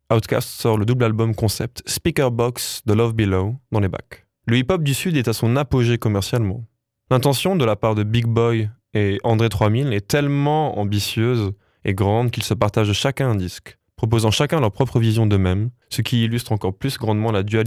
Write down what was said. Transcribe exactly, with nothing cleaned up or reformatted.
Outkast sort le double album concept Speakerboxx de Love Below dans les bacs. Le hip-hop du Sud est à son apogée commercialement. L'intention de la part de Big Boi et André trois mille est tellement ambitieuse et grande qu'ils se partagent chacun un disque, proposant chacun leur propre vision d'eux-mêmes, ce qui illustre encore plus grandement la dualité